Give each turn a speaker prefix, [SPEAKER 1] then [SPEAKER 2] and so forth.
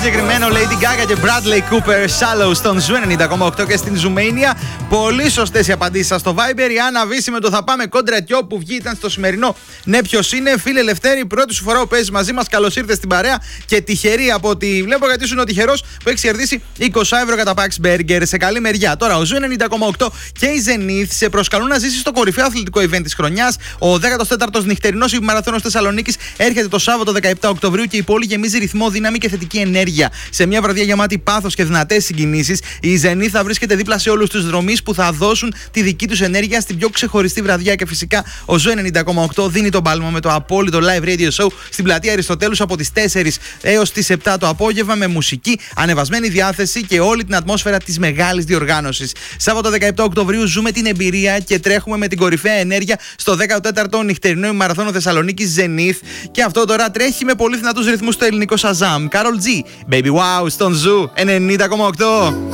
[SPEAKER 1] συγκεκριμένο Lady Gaga και Bradley Cooper Shallow στον Ζου 90,8 και στην Ζουμania. Πολύ σωστές οι απαντήσεις σας στο Viber. Η Άννα Βύση με το θα πάμε κόντρα και όπου βγει ήταν στο σημερινό. Ναι, ποιος είναι, φίλε Λευτέρη, πρώτη σου φορά που παίζεις μαζί μας. Καλώς ήρθες στην παρέα και τυχερή από ό,τι βλέπω, γιατί ήσουν ο τυχερός που έχει κερδίσει 20€ κατά Pax Burger σε καλή μεριά. Τώρα ο Ζου 90,8 και η Zenith σε προσκαλούν να ζήσεις το κορυφαίο αθλητικό event της χρονιάς. Ο 14ος νυχτερινός ημιμαραθώνος Θεσσαλονίκης έρχεται το Σάββατο 17 Οκτωβρίου και η πόλη γεμίζει ρυθμό, δύναμη και θετική ενέργεια. Σε μια βραδιά γεμάτη πάθος και δυνατές συγκινήσεις, η Zenith θα βρίσκεται δίπλα σε όλους τους δρομείς που θα δώσουν τη δική τους ενέργεια στην πιο ξεχωριστή βραδιά. Και φυσικά ο Ζου 90,8 δίνει τον πάλμα με το απόλυτο live radio show στην πλατεία Αριστοτέλους από τις 4 έως τις 7 το απόγευμα, με μουσική, ανεβασμένη διάθεση και όλη την ατμόσφαιρα της μεγάλης διοργάνωσης. Σάββατο 17 Οκτωβρίου ζούμε την εμπειρία και τρέχουμε με την κορυφαία ενέργεια στο 14ο νυχτερινό ημιμαραθώνο Θεσσαλονίκης Zenith. Και αυτό τώρα τρέχει με πολύ δυνατούς ρυθμούς στο ελληνικό Shazam. Karol G, Baby Wow στον Ζου 90,8.